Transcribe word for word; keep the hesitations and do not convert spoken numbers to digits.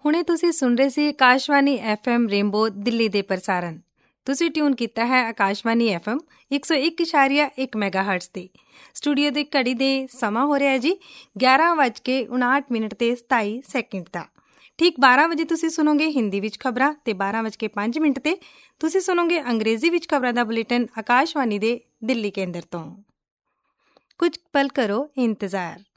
ਹੁਣੇ ਤੁਸੀਂ ਸੁਣ ਰਹੇ ਸੀ Akashvani F M rainbow Delhi ਦੇ ਪ੍ਰਸਾਰਣ। ਤੁਸੀਂ ਟਿਊਨ ਕੀਤਾ ਹੈ ਆਕਾਸ਼ਵਾਣੀ ਐਫ ਐਮ ਇੱਕ ਸੌ ਇੱਕ ਇਸ਼ਾਰੀਆ ਇੱਕ ਮੈਗਾ ਹਰਟਸ 'ਤੇ। ਸਟੂਡੀਓ ਦੀ ਘੜੀ ਦੇ ਸਮਾਂ ਹੋ ਰਿਹਾ ਜੀ ਗਿਆਰਾਂ ਵੱਜ ਕੇ ਉਣਾਹਠ ਮਿੰਟ ਅਤੇ ਸਤਾਈ ਸੈਕਿੰਡ ਦਾ। ਠੀਕ ਬਾਰਾਂ ਵਜੇ ਤੁਸੀਂ ਸੁਣੋਗੇ ਹਿੰਦੀ ਵਿੱਚ ਖਬਰਾਂ ਅਤੇ ਬਾਰਾਂ ਵੱਜ ਕੇ ਪੰਜ ਮਿੰਟ 'ਤੇ ਤੁਸੀਂ ਸੁਣੋਗੇ ਅੰਗਰੇਜ਼ੀ ਵਿੱਚ ਖਬਰਾਂ ਦਾ ਬੁਲੇਟਿਨ ਆਕਾਸ਼ਵਾਣੀ ਦੇ ਦਿੱਲੀ ਕੇਂਦਰ ਤੋਂ। ਕੁਝ ਪਲ ਕਰੋ ਇੰਤਜ਼ਾਰ।